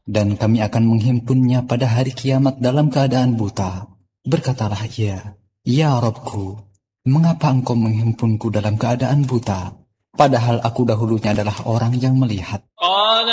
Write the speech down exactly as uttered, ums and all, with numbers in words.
dan kami akan menghimpunnya pada hari kiamat dalam keadaan buta. Berkatalah ia, Ya Robku, mengapa engkau menghimpunku dalam keadaan buta, padahal aku dahulunya adalah orang yang melihat?